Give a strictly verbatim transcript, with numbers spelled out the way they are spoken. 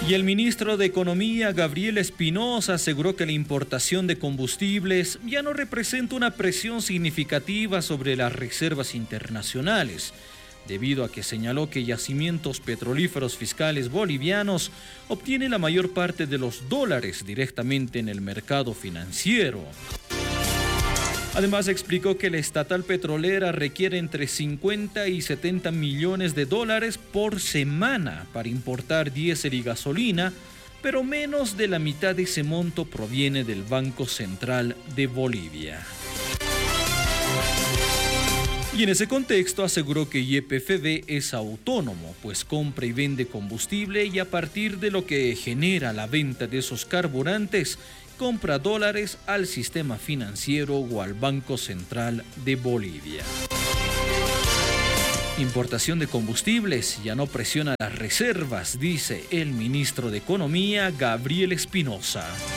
Y el ministro de Economía, Gabriel Espinosa, aseguró que la importación de combustibles ya no representa una presión significativa sobre las reservas internacionales, debido a que señaló que yacimientos petrolíferos fiscales bolivianos obtienen la mayor parte de los dólares directamente en el mercado financiero. Además, explicó que la estatal petrolera requiere entre cincuenta y setenta millones de dólares por semana para importar diésel y gasolina, pero menos de la mitad de ese monto proviene del Banco Central de Bolivia. Y en ese contexto aseguró que Y P F B es autónomo, pues compra y vende combustible y a partir de lo que genera la venta de esos carburantes, compra dólares al sistema financiero o al Banco Central de Bolivia. Importación de combustibles ya no presiona las reservas, dice el ministro de Economía, Gabriel Espinosa.